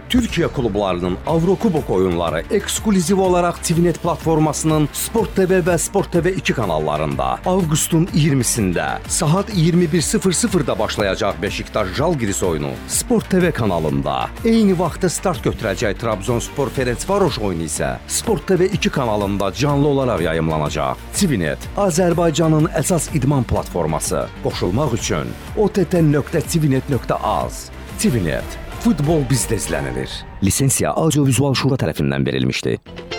Türkiye klublarının Avrokubok oyunları ekskluziv olarak TVNet platformasının Sport TV ve Sport TV 2 kanallarında avqustun 20'sinde saat 21:00'da başlayacak Beşiktaş Jalgiris oyunu Sport TV kanalında, eyni vaxtda start götürəcək Trabzonspor Ferencvaroş oyunu isə Sport TV 2 kanalında canlı olaraq yayımlanacaq. TVNet, Azərbaycanın əsas idman platforması. Qoşulmaq üçün ott.tvnet.az. TVNet, futbol bizdə izlənilir. Lisensiya Audiovizual Şura tərəfindən verilmişdir.